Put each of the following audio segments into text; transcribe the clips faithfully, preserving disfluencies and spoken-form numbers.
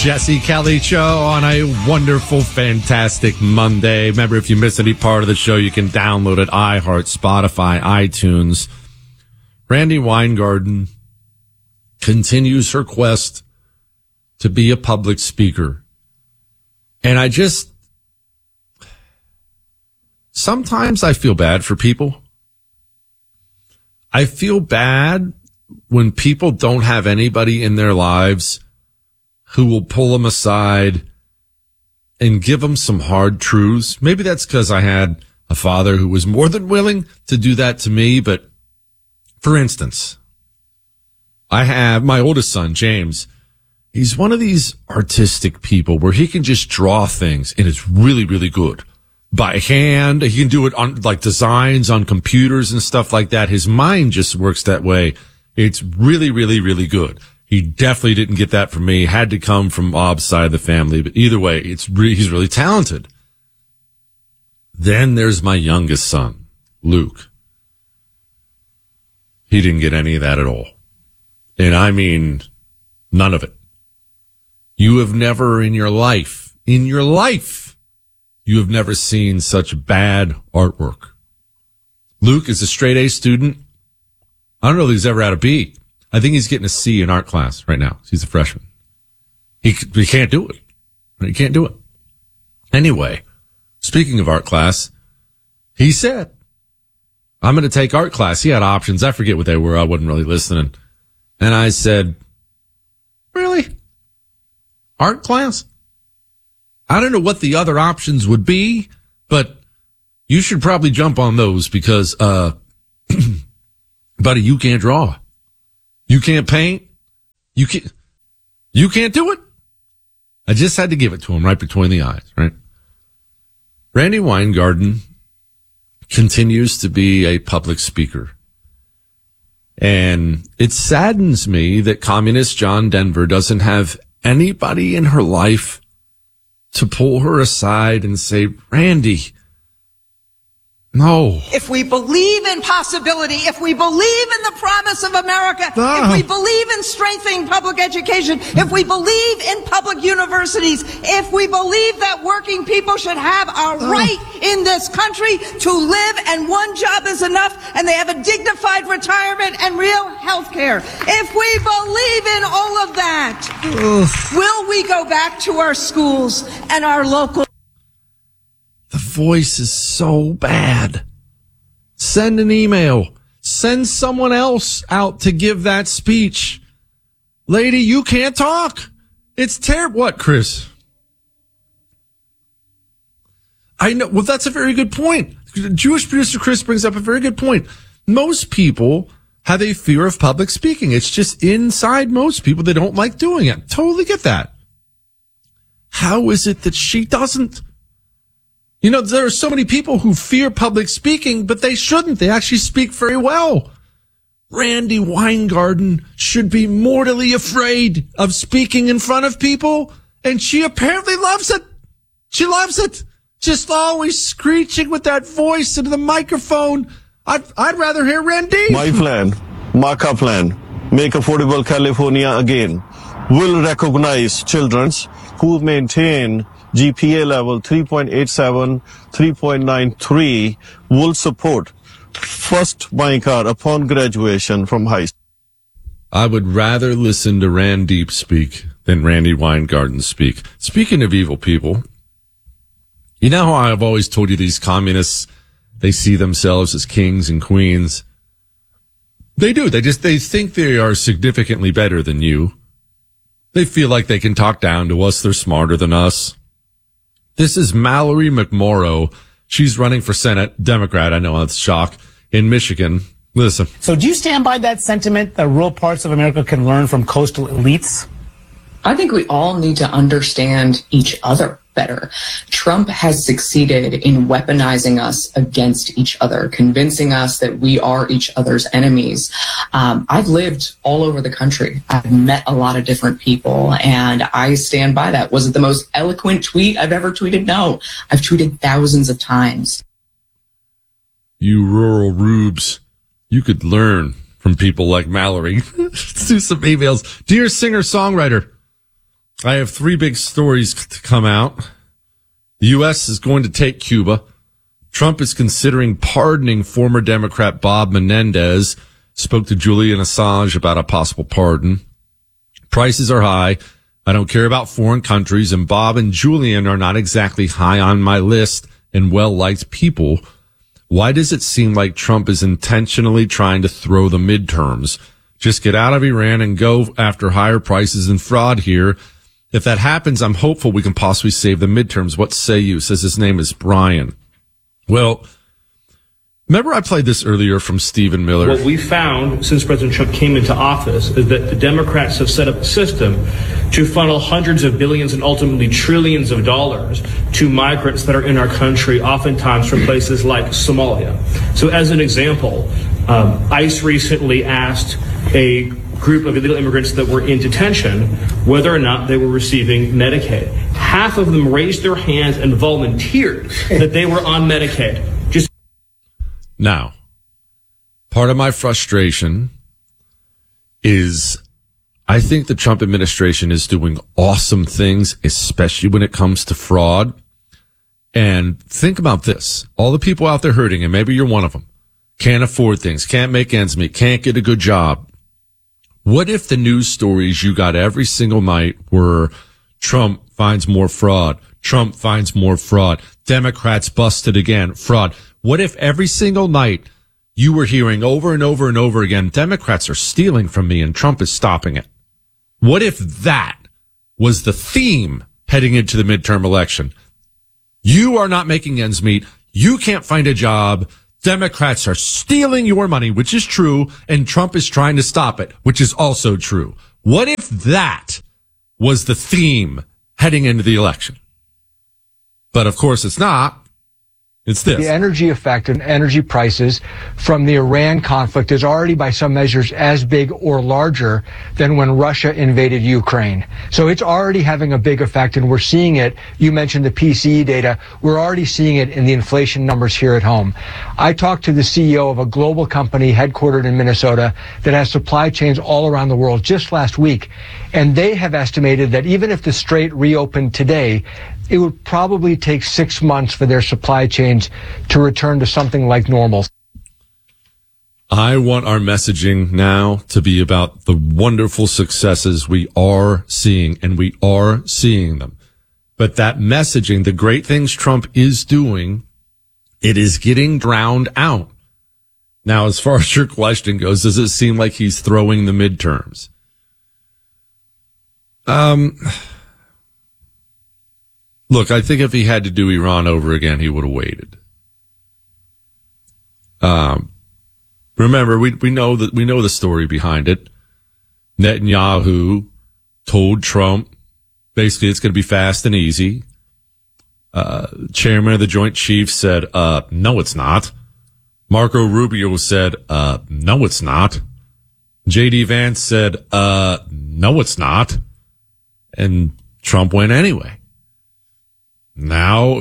Jesse Kelly Show on a wonderful, fantastic Monday. Remember, if you miss any part of the show, you can download it, iHeart, Spotify, iTunes. Randi Weingarten continues her quest to be a public speaker. And I just, sometimes I feel bad for people. I feel bad when people don't have anybody in their lives who will pull them aside and give them some hard truths. Maybe that's because I had a father who was more than willing to do that to me. But for instance, I have my oldest son, James. He's one of these artistic people where he can just draw things and it's really, really good. By hand, he can do it on like designs on computers and stuff like that. His mind just works that way. It's really, really, really good. He definitely didn't get that from me. Had to come from Bob's side of the family. But either way, it's re- he's really talented. Then there's my youngest son, Luke. He didn't get any of that at all. And I mean, none of it. You have never in your life, in your life, you have never seen such bad artwork. Luke is a straight A student. I don't know if he's ever had a B. I think he's getting a C in art class right now. He's a freshman. He, he can't do it. He can't do it. Anyway, speaking of art class, he said, I'm going to take art class. He had options. I forget what they were. I wasn't really listening. And I said, really? Art class? I don't know what the other options would be, but you should probably jump on those because, uh, buddy, you can't draw. You can't paint. You can't, you can't do it. I just had to give it to him right between the eyes, right? Randi Weingarten continues to be a public speaker. And it saddens me that communist John Denver doesn't have anybody in her life to pull her aside and say, Randi, no. If we believe in possibility, if we believe in the promise of America, Ah. if we believe in strengthening public education, if we believe in public universities, if we believe that working people should have a right in this country to live and one job is enough and they have a dignified retirement and real health care, if we believe in all of that, Ugh. will we go back to our schools and our local... The voice is so bad. Send an email. Send someone else out to give that speech. Lady, you can't talk. It's terrible. What, Chris? I know. Well, that's a very good point. Jewish producer Chris brings up a very good point. Most people have a fear of public speaking. It's just inside most people. They don't like doing it. Totally get that. How is it that she doesn't? You know, there are so many people who fear public speaking, but they shouldn't. They actually speak very well. Randi Weingarten should be mortally afraid of speaking in front of people, and she apparently loves it. She loves it. Just always screeching with that voice into the microphone. I'd, I'd rather hear Randi. My plan, Marka plan, make affordable California again, will recognize children who maintain G P A level three point eight seven, three point nine three, will support first buying car upon graduation from high school. I would rather listen to Randi speak than Randi Weingarten speak. Speaking of evil people, you know how I've always told you these communists, they see themselves as kings and queens. They do. They just, they think they are significantly better than you. They feel like they can talk down to us. They're smarter than us. This is Mallory McMorrow. She's running for Senate, Democrat. I know that's a shock, in Michigan. Listen. So do you stand by that sentiment that rural parts of America can learn from coastal elites? I think we all need to understand each other better. Trump has succeeded in weaponizing us against each other, convincing us that we are each other's enemies. Um, I've lived all over the country. I've met a lot of different people, and I stand by that. Was it the most eloquent tweet I've ever tweeted? No. I've tweeted thousands of times. You rural rubes, you could learn from people like Mallory. Let's do some emails. Dear singer-songwriter, I have three big stories to come out. The U S is going to take Cuba. Trump is considering pardoning former Democrat Bob Menendez. Spoke to Julian Assange about a possible pardon. Prices are high. I don't care about foreign countries, and Bob and Julian are not exactly high on my list and well-liked people. Why does it seem like Trump is intentionally trying to throw the midterms? Just get out of Iran and go after higher prices and fraud here. If that happens, I'm hopeful we can possibly save the midterms. What say you? Says his name is Brian. Well, remember I played this earlier from Stephen Miller. What we found since President Trump came into office is that the Democrats have set up a system to funnel hundreds of billions and ultimately trillions of dollars to migrants that are in our country, oftentimes from places like Somalia. So as an example, um, ICE recently asked a group of illegal immigrants that were in detention whether or not they were receiving Medicaid. Half of them raised their hands and volunteered that they were on Medicaid. Just Now, part of my frustration is I think the Trump administration is doing awesome things, especially when it comes to fraud. And think about this. All the people out there hurting, and maybe you're one of them, can't afford things, can't make ends meet, can't get a good job. What if the news stories you got every single night were Trump finds more fraud, Trump finds more fraud, Democrats busted again, fraud? What if every single night you were hearing over and over and over again, Democrats are stealing from me and Trump is stopping it? What if that was the theme heading into the midterm election? You are not making ends meet. You can't find a job. Democrats are stealing your money, which is true, and Trump is trying to stop it, which is also true. What if that was the theme heading into the election? But of course it's not. It's this. The energy effect and energy prices from the Iran conflict is already by some measures as big or larger than when Russia invaded Ukraine. So it's already having a big effect, and we're seeing it. You mentioned the P C E data. We're already seeing it in the inflation numbers here at home. I talked to the C E O of a global company headquartered in Minnesota that has supply chains all around the world just last week, and they have estimated that even if the Strait reopened today, it would probably take six months for their supply chains to return to something like normal. I want our messaging now to be about the wonderful successes we are seeing, and we are seeing them. But that messaging, the great things Trump is doing, it is getting drowned out. Now, as far as your question goes, does it seem like he's throwing the midterms? Um... Look, I think if he had to do Iran over again, he would have waited. Um, remember, we we know that we know the story behind it. Netanyahu told Trump, basically, it's going to be fast and easy. Uh, chairman of the Joint Chiefs said, uh, no, it's not. Marco Rubio said, uh, no, it's not. J D Vance said, uh, no, it's not. And Trump went anyway. Now,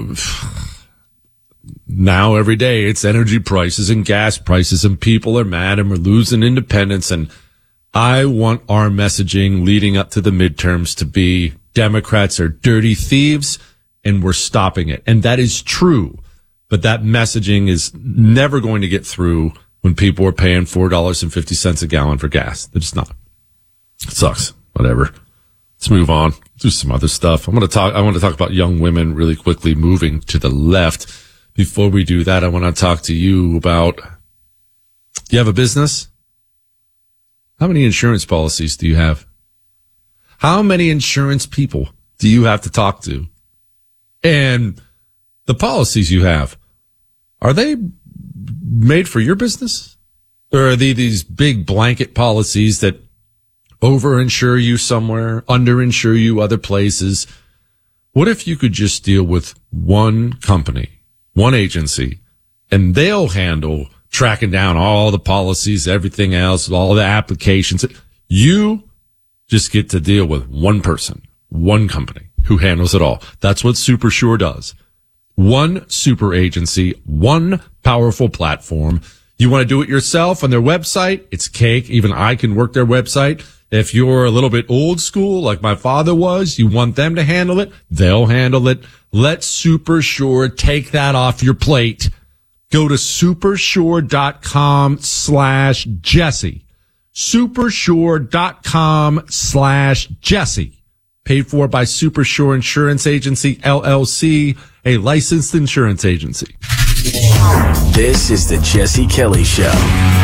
now every day it's energy prices and gas prices, and people are mad, and we're losing independence. And I want our messaging leading up to the midterms to be Democrats are dirty thieves and we're stopping it. And that is true. But that messaging is never going to get through when people are paying four dollars and fifty cents a gallon for gas. They're just not. It sucks. Whatever. Let's move on. Do some other stuff. I'm going to talk, I want to talk about young women really quickly moving to the left. Before we do that, I want to talk to you about, do you have a business? How many insurance policies do you have? How many insurance people do you have to talk to? And the policies you have, are they made for your business? Or are they these big blanket policies that over-insure you somewhere, under-insure you other places? What if you could just deal with one company, one agency, and they'll handle tracking down all the policies, everything else, all the applications? You just get to deal with one person, one company who handles it all. That's what SuperSure does. One super agency, one powerful platform. You want to do it yourself on their website? It's cake. Even I can work their website. If you're a little bit old school, like my father was, you want them to handle it, they'll handle it. Let Supersure take that off your plate. Go to supersure.com slash Jesse. Supersure.com slash Jesse. Paid for by Supersure Insurance Agency, L L C, a licensed insurance agency. This is the Jesse Kelly Show.